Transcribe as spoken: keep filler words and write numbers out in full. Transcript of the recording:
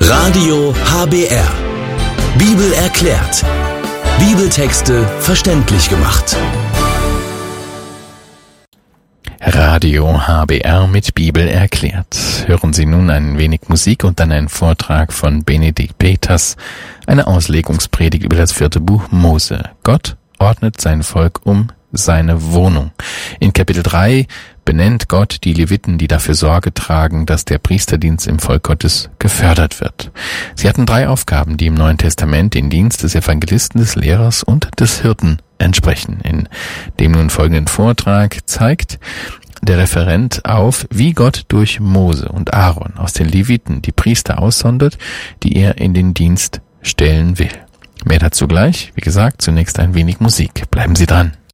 Radio H B R. Bibel erklärt. Bibeltexte verständlich gemacht. Radio H B R mit Bibel erklärt. Hören Sie nun ein wenig Musik und dann einen Vortrag von Benedikt Peters, eine Auslegungspredigt über das vierte Buch Mose. Gott ordnet sein Volk um seine Wohnung. In Kapitel drei benennt Gott die Leviten, die dafür Sorge tragen, dass der Priesterdienst im Volk Gottes gefördert wird. Sie hatten drei Aufgaben, die im Neuen Testament den Dienst des Evangelisten, des Lehrers und des Hirten entsprechen. In dem nun folgenden Vortrag zeigt der Referent auf, wie Gott durch Mose und Aaron aus den Leviten die Priester aussondert, die er in den Dienst stellen will. Mehr dazu gleich. Wie gesagt, zunächst ein wenig Musik. Bleiben Sie dran.